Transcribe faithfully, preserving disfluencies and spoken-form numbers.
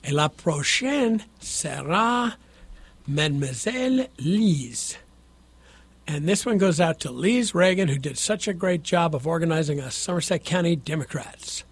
Et la prochaine sera Mademoiselle Lise. And this one goes out to Lise Reagan, who did such a great job of organizing us Somerset County Democrats.